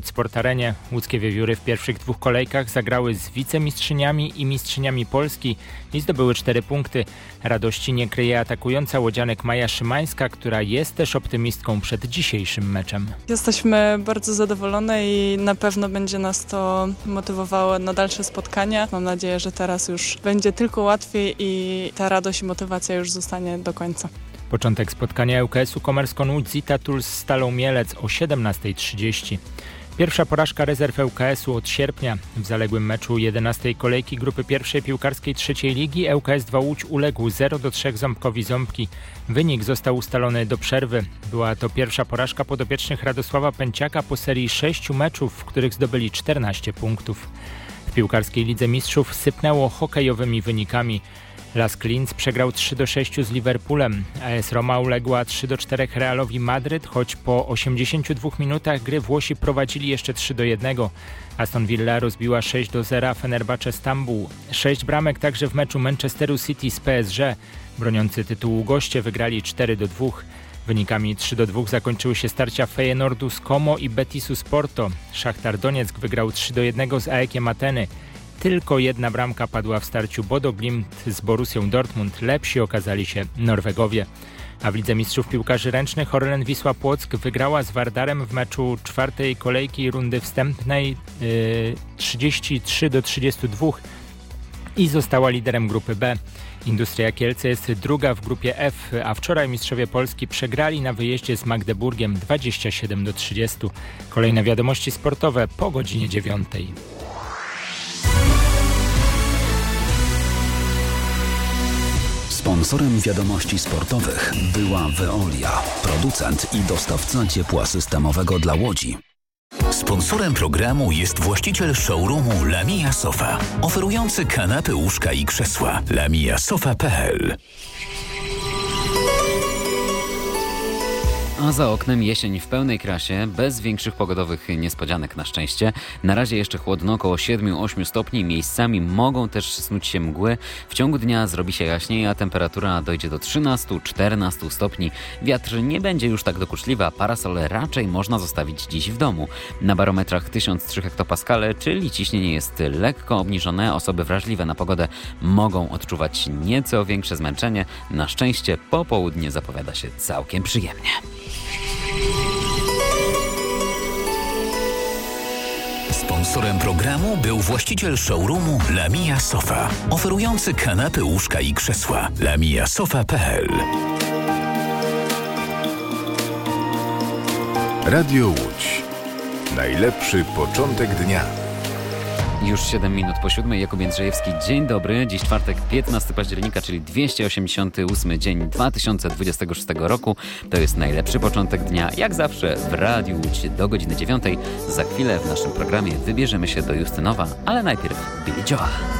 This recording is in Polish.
Sport Arenie. Łódzkie Wiewióry w pierwszych 2 kolejkach zagrały z wicemistrzyniami i mistrzyniami Polski i zdobyły 4 punkty. Radości nie kryje atakująca łodzianek Maja Szymańska, która jest też optymistką przed dzisiejszym meczem. Jesteśmy bardzo zadowolone i na pewno będzie nas to motywowało na dalsze spotkania. Mam nadzieję, że teraz już będzie tylko łatwiej i ta radość i motywacja już zostanie do końca. Początek spotkania ŁKS-u Kommerskoln Łódź Zita Tools z Stalą Mielec o 17:30. Pierwsza porażka rezerw ŁKS-u od sierpnia. W zaległym meczu 11. kolejki grupy pierwszej piłkarskiej trzeciej ligi ŁKS 2 Łódź uległ 0-3 Ząbkowi Ząbki. Wynik został ustalony do przerwy. Była to pierwsza porażka podopiecznych Radosława Pęciaka po serii 6 meczów, w których zdobyli 14 punktów. W piłkarskiej Lidze Mistrzów sypnęło hokejowymi wynikami. Lask Linz przegrał 3-6 z Liverpoolem. AS Roma uległa 3-4 Realowi Madryt, choć po 82 minutach gry Włosi prowadzili jeszcze 3-1. Aston Villa rozbiła 6-0 Fenerbahce Stambuł. 6 bramek także w meczu Manchesteru City z PSG. Broniący tytułu goście wygrali 4-2. Wynikami 3-2 zakończyły się starcia Feyenoordu z Como i Betisu z Porto. Szachtar Donieck wygrał 3-1 z AEK Ateny. Tylko 1 bramka padła w starciu Bodo Glimt z Borussią Dortmund. Lepsi okazali się Norwegowie. A w Lidze Mistrzów Piłkarzy Ręcznych Orlen Wisła Płock wygrała z Wardarem w meczu 4. kolejki rundy wstępnej 33-32 i została liderem grupy B. Industria Kielce jest druga w grupie F, a wczoraj mistrzowie Polski przegrali na wyjeździe z Magdeburgiem 27-30. Kolejne wiadomości sportowe po godzinie 9. Sponsorem wiadomości sportowych była Veolia, producent i dostawca ciepła systemowego dla Łodzi. Sponsorem programu jest właściciel showroomu Lamia Sofa, oferujący kanapy, łóżka i krzesła. lamiasofa.pl. A za oknem jesień w pełnej krasie, bez większych pogodowych niespodzianek na szczęście. Na razie jeszcze chłodno, około 7-8 stopni. Miejscami mogą też snuć się mgły. W ciągu dnia zrobi się jaśniej, a temperatura dojdzie do 13-14 stopni. Wiatr nie będzie już tak dokuczliwy, a parasol raczej można zostawić dziś w domu. Na barometrach 1003 hektopaskale, czyli ciśnienie jest lekko obniżone. Osoby wrażliwe na pogodę mogą odczuwać nieco większe zmęczenie. Na szczęście popołudnie zapowiada się całkiem przyjemnie. Sponsorem programu był właściciel showroomu Lamia Sofa, oferujący kanapy, łóżka i krzesła. lamiasofa.pl. Radio Łódź. Najlepszy początek dnia. Już 7 minut po 7. Jakub Jędrzejewski, dzień dobry. Dziś czwartek, 15 października, czyli 288 dzień 2026 roku. To jest najlepszy początek dnia, jak zawsze w Radiu Łódź do godziny 9. Za chwilę w naszym programie wybierzemy się do Justynowa, ale najpierw Billy Joel.